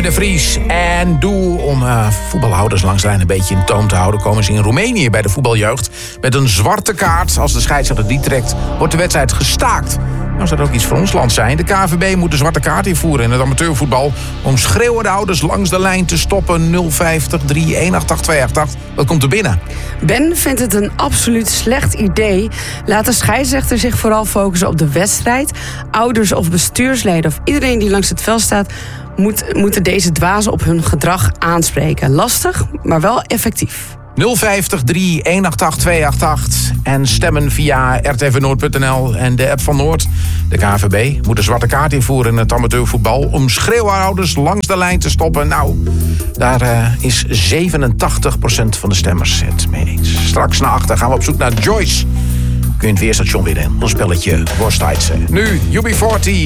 de Vries en Doe. Om voetbalhouders langs de lijn een beetje in toom te houden... komen ze in Roemenië bij de voetbaljeugd met een zwarte kaart. Als de scheidsrechter die trekt, wordt de wedstrijd gestaakt. Nou zou dat ook iets voor ons land zijn. De KNVB moet de zwarte kaart invoeren in het amateurvoetbal... om schreeuwende ouders langs de lijn te stoppen. 050 318 288. Wat komt er binnen? Ben vindt het een absoluut slecht idee. Laat de scheidsrechter zich vooral focussen op de wedstrijd. Ouders of bestuursleden of iedereen die langs het veld staat... moeten deze dwazen op hun gedrag aanspreken. Lastig, maar wel effectief. 050 318 288 en stemmen via rtvnoord.nl en de app van Noord. De KNVB moet een zwarte kaart invoeren in het amateurvoetbal... om schreeuwouders langs de lijn te stoppen. Nou, daar is 87% van de stemmers het mee eens. Straks na 8 gaan we op zoek naar Joyce. Kun je het weerstation winnen. Ons spelletje Worstijdse. Nu UB40